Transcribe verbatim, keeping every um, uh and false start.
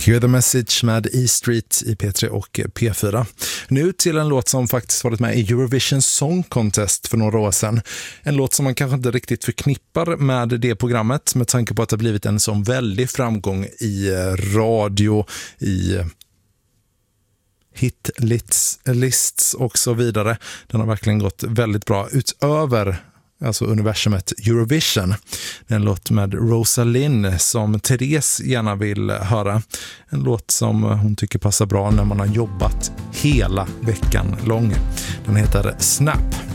Hear the Message med E-Street i P tre och P fyra. Nu till en låt som faktiskt varit med i Eurovision Song Contest för några år sedan. En låt som man kanske inte riktigt förknippar med det programmet med tanke på att det har blivit en sån väldig framgång i radio, i hitlists och så vidare. Den har verkligen gått väldigt bra utöver alltså universumet Eurovision. En låt med Rosalind som Therese gärna vill höra. En låt som hon tycker passar bra när man har jobbat hela veckan lång. Den heter Snap.